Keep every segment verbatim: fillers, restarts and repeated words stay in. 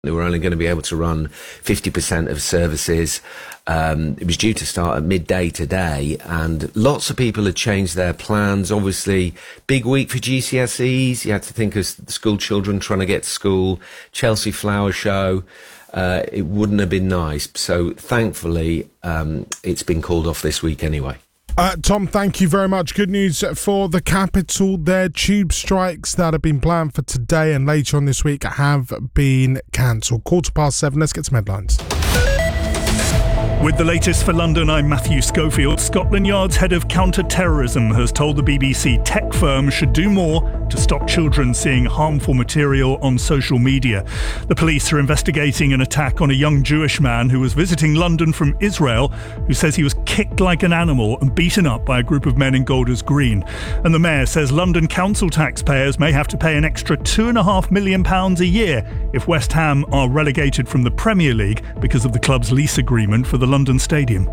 They were only going to be able to run fifty percent of services. Um, it was due to start at midday today, and lots of people had changed their plans. Obviously, big week for G C S Es. You had to think of school children trying to get to school. Chelsea Flower Show. Uh, it wouldn't have been nice. So thankfully, um, it's been called off this week anyway. Uh, Tom, thank you very much. Good news for the capital there. Tube strikes that have been planned for today and later on this week have been cancelled. Quarter past seven. Let's get some headlines. With the latest for London, I'm Matthew Schofield. Scotland Yard's head of counter-terrorism has told the B B C tech firms should do more to stop children seeing harmful material on social media. The police are investigating an attack on a young Jewish man who was visiting London from Israel, who says he was kicked like an animal and beaten up by a group of men in Golders Green. And the mayor says London council taxpayers may have to pay an extra two and a half million pounds a year if West Ham are relegated from the Premier League because of the club's lease agreement for the London Stadium.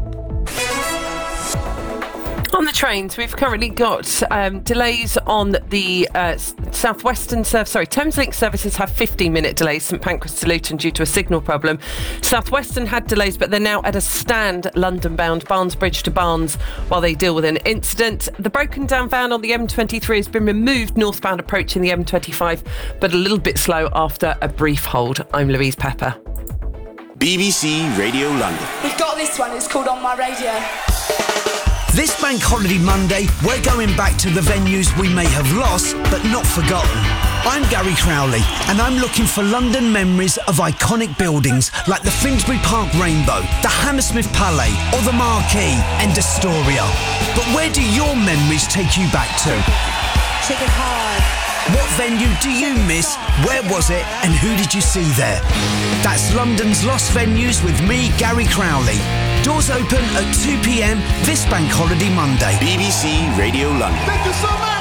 On the trains, we've currently got um, delays on the uh, Southwestern service. Sorry, Thameslink services have fifteen minute delays, St Pancras to Luton due to a signal problem. Southwestern had delays, but they're now at a stand London bound Barnes Bridge to Barnes while they deal with an incident. The broken down van on the M twenty-three has been removed northbound approaching the M twenty-five, but a little bit slow after a brief hold. I'm Louise Pepper. B B C Radio London. We've got this one, it's called On My Radio. This Bank Holiday Monday, we're going back to the venues we may have lost, but not forgotten. I'm Gary Crowley, and I'm looking for London memories of iconic buildings like the Finsbury Park Rainbow, the Hammersmith Palais, or the Marquee and Astoria. But where do your memories take you back to? Chicken hard. What venue do you miss? Where was it? And who did you see there? That's London's Lost Venues with me, Gary Crowley. Doors open at two p.m. this Bank Holiday Monday. B B C Radio London. Thank you so much.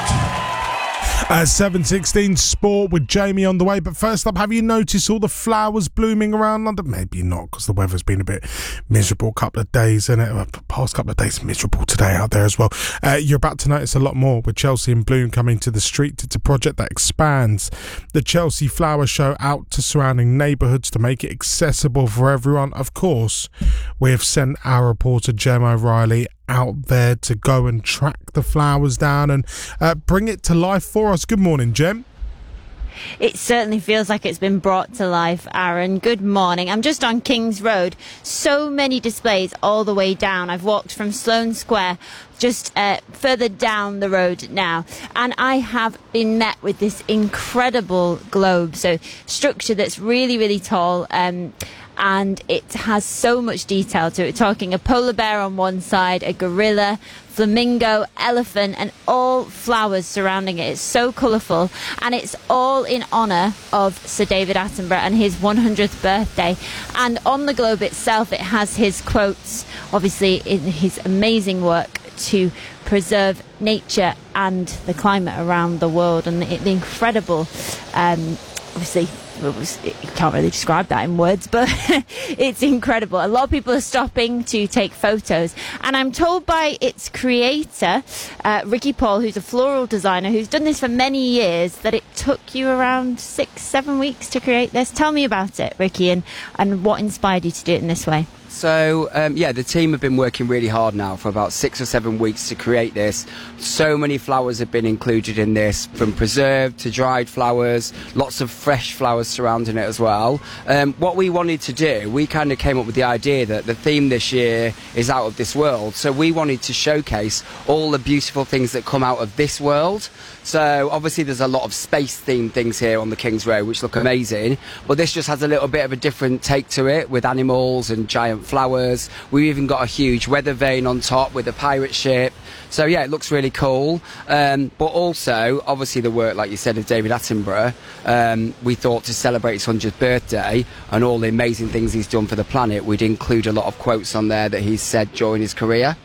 Uh, seven sixteen Sport with Jamie on the way. But first up, have you noticed all the flowers blooming around London? Maybe not, because the weather's been a bit miserable a couple of days, isn't it? Well, the past couple of days, miserable today out there as well. Uh, you're about to notice a lot more with Chelsea in Bloom coming to the street. It's a project that expands the Chelsea Flower Show out to surrounding neighbourhoods to make it accessible for everyone. Of course, we have sent our reporter Jem O'Reilly out there to go and track the flowers down and uh, bring it to life for us. Good morning, Jem. It certainly feels like it's been brought to life, Aaron. Good morning. I'm just on King's Road. So many displays all the way down. I've walked from Sloane Square just uh, further down the road now, and I have been met with this incredible globe, so structure that's really, really tall, um, and it has so much detail to it. We're talking a polar bear on one side, a gorilla, flamingo, elephant, and all flowers surrounding it. It's so colourful, and it's all in honour of Sir David Attenborough and his one hundredth birthday. And on the globe itself, it has his quotes, obviously in his amazing work to preserve nature and the climate around the world, and the, the incredible, um, obviously, you can't really describe that in words, but it's incredible. A lot of people are stopping to take photos, and I'm told by its creator, uh, Ricky Paul, who's a floral designer who's done this for many years, that it took you around six, seven weeks to create this. Tell me about it, Ricky, and, and what inspired you to do it in this way. So, um, yeah, the team have been working really hard now for about six or seven weeks to create this. So many flowers have been included in this, from preserved to dried flowers, lots of fresh flowers surrounding it as well. Um, what we wanted to do, we kind of came up with the idea that the theme this year is out of this world. So we wanted to showcase all the beautiful things that come out of this world. So obviously there's a lot of space-themed things here on the King's Road, which look amazing. But this just has a little bit of a different take to it, with animals and giant flowers. We've even got a huge weather vane on top with a pirate ship. So yeah, it looks really cool. Um, but also, obviously the work, like you said, of David Attenborough, um, we thought to celebrate his one hundredth birthday and all the amazing things he's done for the planet, we'd include a lot of quotes on there that he's said during his career.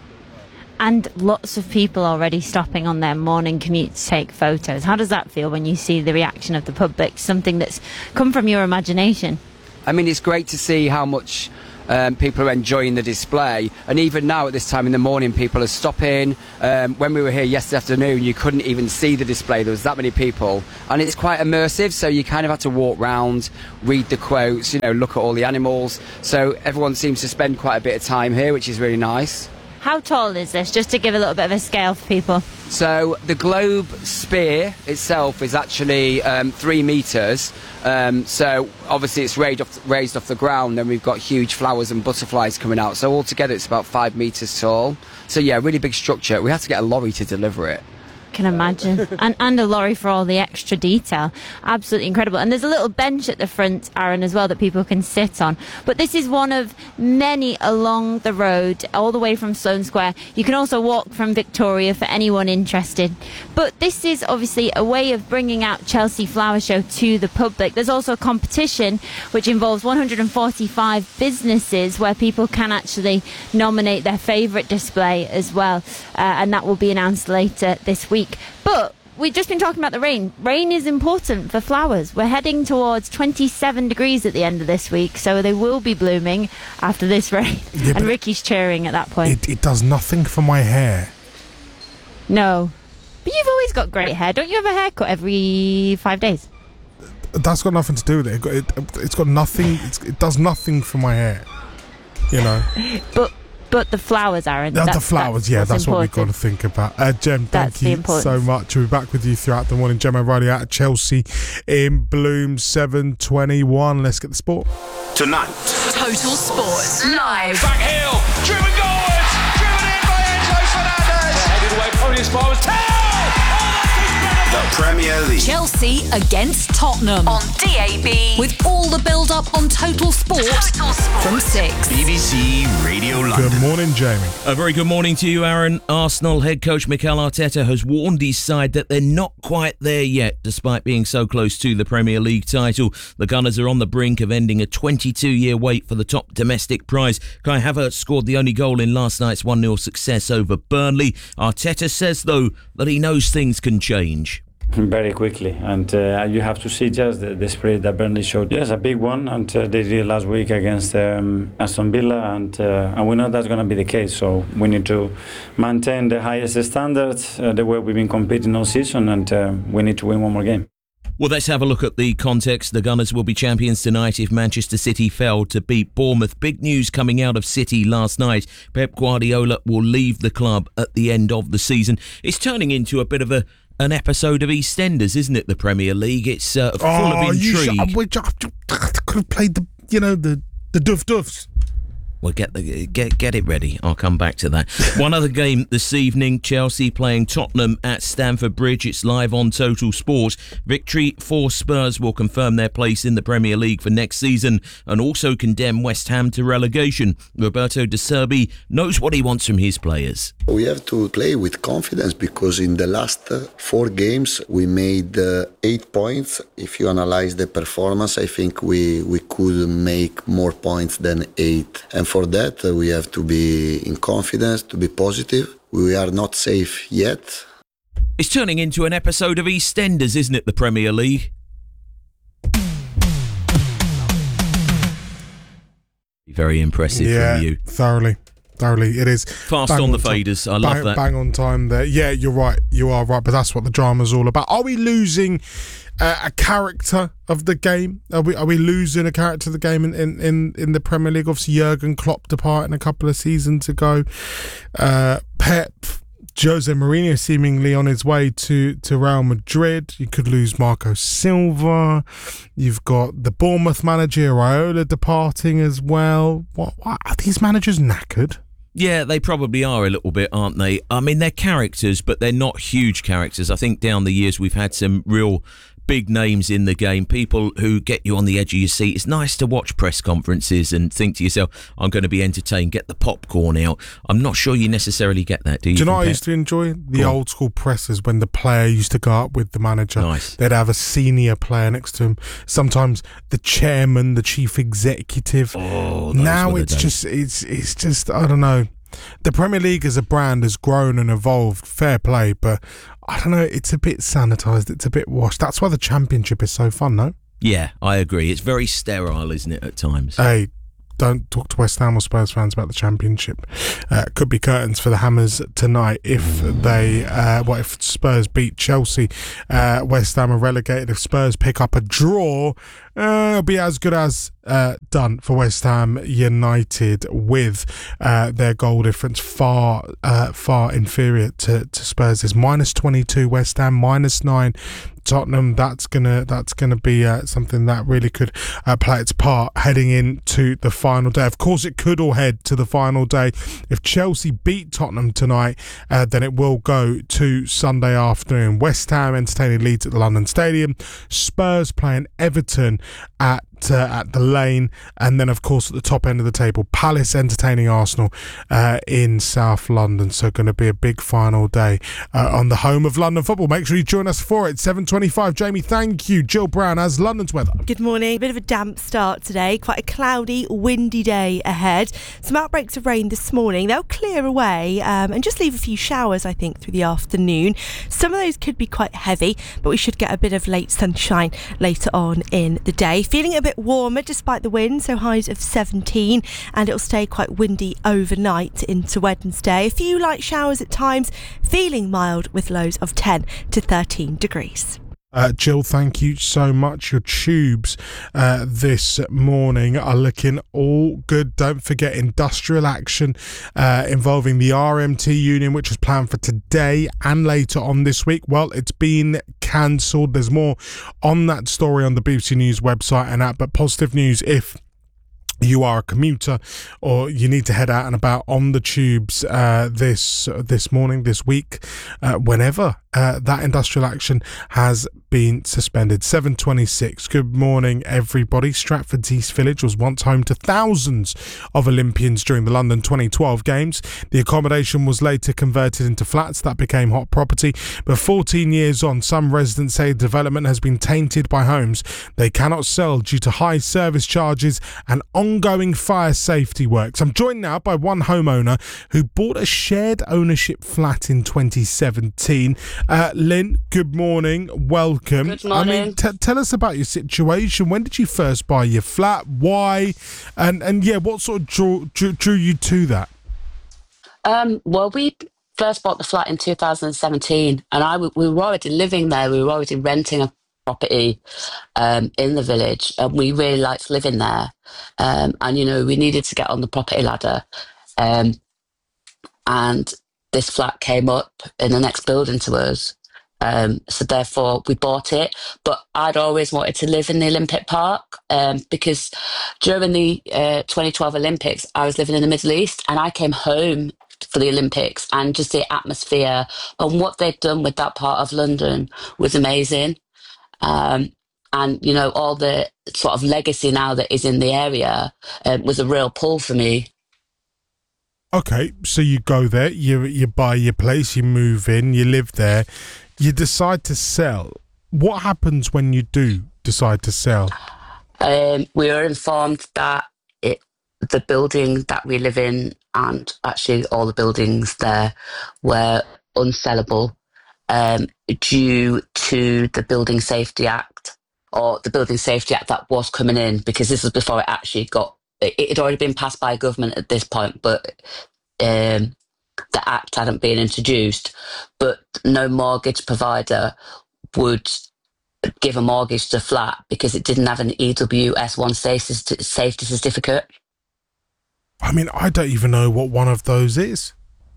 And lots of people already stopping on their morning commute to take photos. How does that feel when you see the reaction of the public, something that's come from your imagination? I mean, it's great to see how much Um, people are enjoying the display, and even now at this time in the morning, people are stopping. Um, when we were here yesterday afternoon, you couldn't even see the display. There was that many people, and it's quite immersive. So you kind of had to walk round, read the quotes, you know, look at all the animals. So everyone seems to spend quite a bit of time here, which is really nice. How tall is this, just to give a little bit of a scale for people? So the globe sphere itself is actually um, three metres. Um, so obviously it's raised off, raised off the ground, and we've got huge flowers and butterflies coming out. So altogether it's about five metres tall. So yeah, really big structure. We had to get a lorry to deliver it. Can imagine. and, and a lorry for all the extra detail. Absolutely incredible. And there's a little bench at the front, Aaron, as well, that people can sit on. But this is one of many along the road, all the way from Sloane Square. You can also walk from Victoria for anyone interested. But this is obviously a way of bringing out Chelsea Flower Show to the public. There's also a competition which involves one hundred forty-five businesses where people can actually nominate their favourite display as well. Uh, and that will be announced later this week. But we've just been talking about the rain. Rain is important for flowers. We're heading towards twenty-seven degrees at the end of this week, so they will be blooming after this rain. Yeah, and Ricky's cheering at that point. It, it does nothing for my hair. No. But you've always got great hair. Don't you have a haircut every five days? That's got nothing to do with it. It, it it's got nothing. It's, it does nothing for my hair. You know. But... But the flowers, Aaron. The, the flowers, that's yeah, that's important. What we've got to think about. Uh, Jem, that's thank you so much. We'll be back with you throughout the morning. Jem O'Reilly out of Chelsea in Bloom, seven twenty-one. Let's get the sport. Tonight. Total Sports live. Back heel, driven goalwards, driven in by Enzo Fernandez. Headed away, pony as far as Tell! The Premier League. Chelsea against Tottenham on D A B with all the build-up on Total Sport, Total Sport from six. B B C Radio London. Good morning, Jamie. A very good morning to you, Aaron. Arsenal head coach Mikel Arteta has warned his side that they're not quite there yet, despite being so close to the Premier League title. The Gunners are on the brink of ending a twenty-two-year wait for the top domestic prize. Kai Havertz scored the only goal in last night's one nil success over Burnley. Arteta says, though, that he knows things can change. Very quickly, and uh, you have to see just the, the spirit that Burnley showed. Yes, a big one, and uh, they did last week against um, Aston Villa, and uh, and we know that's going to be the case. So we need to maintain the highest standards, uh, the way we've been competing all season, and uh, we need to win one more game. Well, let's have a look at the context. The Gunners will be champions tonight if Manchester City fail to beat Bournemouth. Big news coming out of City last night. Pep Guardiola will leave the club at the end of the season. It's turning into a bit of a an episode of EastEnders, isn't it? The Premier League. It's uh, full oh, of intrigue. You sh- I could have played the, you know, the the Duff Duffs. Well, get the get get it ready. I'll come back to that. One other game this evening, Chelsea playing Tottenham at Stamford Bridge. It's live on Total Sport. Victory for Spurs will confirm their place in the Premier League for next season and also condemn West Ham to relegation. Roberto De Zerbi knows what he wants from his players. We have to play with confidence because in the last uh, four games we made uh, eight points. If you analyze the performance, I think we, we could make more points than eight. And for that, uh, we have to be in confidence, to be positive. We are not safe yet. It's turning into an episode of EastEnders, isn't it, the Premier League? Very impressive yeah, from you. Thoroughly. Thoroughly, it is. Fast on, on the faders. I love bang, that. Bang on time there. Yeah, you're right. You are right. But that's what the drama's all about. Are we losing uh, a character of the game? Are we are we losing a character of the game in, in, in, in the Premier League? Obviously, Jurgen Klopp departing a couple of seasons ago. Uh, Pep, Jose Mourinho seemingly on his way to, to Real Madrid. You could lose Marco Silva. You've got the Bournemouth manager, Iraola, departing as well. What, what are these managers knackered? Yeah, they probably are a little bit, aren't they? I mean, they're characters, but they're not huge characters. I think down the years we've had some real big names in the game, people who get you on the edge of your seat. It's nice to watch press conferences and think to yourself, I'm going to be entertained, get the popcorn out. I'm not sure you necessarily get that, do you? Do you know what I used to enjoy? The old school presses when the player used to go up with the manager. Nice. They'd have a senior player next to him. Sometimes the chairman, the chief executive. Oh, now it's just, it's, it's just, I don't know. The Premier League as a brand has grown and evolved, fair play, but I don't know, it's a bit sanitised, it's a bit washed. That's why the Championship is so fun, no? Yeah, I agree. It's very sterile, isn't it, at times? Hey, don't talk to West Ham or Spurs fans about the Championship. Uh, could be curtains for the Hammers tonight if they, uh, what if Spurs beat Chelsea? Uh, West Ham are relegated. If Spurs pick up a draw, uh, it'll be as good as uh, done for West Ham United, with uh, their goal difference far, uh, far inferior to, to Spurs. Is minus twenty-two West Ham, minus nine Tottenham. That's gonna that's gonna be uh, something that really could uh, play its part heading into the final day. Of course, it could all head to the final day. If Chelsea beat Tottenham tonight, uh, then it will go to Sunday afternoon. West Ham entertaining Leeds at the London Stadium. Spurs playing Everton at uh, at the Lane, and then of course at the top end of the table, Palace entertaining Arsenal uh, in South London. So going to be a big final day uh, on the home of London football. Make sure you join us for it. seven twenty-five. Jamie, thank you. Jill Brown has London's weather. Good morning. A bit of a damp start today. Quite a cloudy, windy day ahead. Some outbreaks of rain this morning. They'll clear away um, and just leave a few showers, I think, through the afternoon. Some of those could be quite heavy, but we should get a bit of late sunshine later on in the day. Feeling a bit warmer despite the wind, so highs of seventeen, and it'll stay quite windy overnight into Wednesday. A few light showers at times, feeling mild with lows of ten to thirteen degrees. Uh, Jill, thank you so much. Your tubes uh, this morning are looking all good. Don't forget industrial action uh, involving the R M T union, which was planned for today and later on this week. Well, it's been cancelled. There's more on that story on the B B C News website and app, but positive news if you are a commuter or you need to head out and about on the tubes uh, this this morning, this week, uh, whenever uh, that industrial action has been suspended. seven twenty-six. Good morning, everybody. Stratford's East Village was once home to thousands of Olympians during the London twenty twelve Games. The accommodation was later converted into flats that became hot property. But fourteen years on, some residents say development has been tainted by homes they cannot sell due to high service charges and ongoing fire safety works. I'm joined now by one homeowner who bought a shared ownership flat in twenty seventeen. Uh, Lynn, good morning. Welcome. Good morning. I mean, t- tell us about your situation. When did you first buy your flat? Why? And and yeah, what sort of drew drew, drew you to that? Um, well, we first bought the flat in two thousand seventeen, and I we were already living there. We were already renting a property um, in the village, and we really liked living there. Um, and you know, we needed to get on the property ladder, um, and this flat came up in the next building to us. Um, so therefore we bought it, but I'd always wanted to live in the Olympic Park um, because during the uh, twenty twelve Olympics, I was living in the Middle East, and I came home for the Olympics, and just the atmosphere and what they'd done with that part of London was amazing. Um, and, you know, all the sort of legacy now that is in the area uh, was a real pull for me. Okay, so you go there, you you buy your place, you move in, you live there, you decide to sell. What happens when you do decide to sell? Um, we were informed that it, the building that we live in, and actually all the buildings there, were unsellable um, due to the Building Safety Act, or the Building Safety Act that was coming in, because this was before it actually got, it had already been passed by government at this point, but um, the act hadn't been introduced. But no mortgage provider would give a mortgage to a flat because it didn't have an E W S one safety certificate. I mean, I don't even know what one of those is.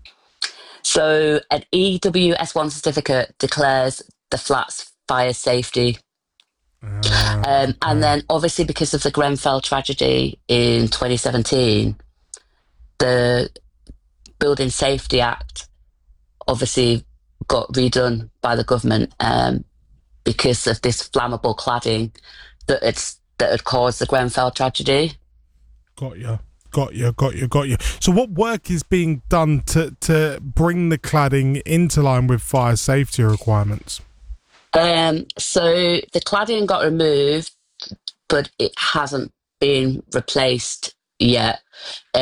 So an E W S one certificate declares the flat's fire safety. Uh, um, and then obviously because of the Grenfell tragedy in twenty seventeen, the Building Safety Act obviously got redone by the government um, because of this flammable cladding that it's that had caused the Grenfell tragedy. Got you, got you, got you, got you. So what work is being done to, to bring the cladding into line with fire safety requirements? Um, so the cladding got removed, but it hasn't been replaced yet.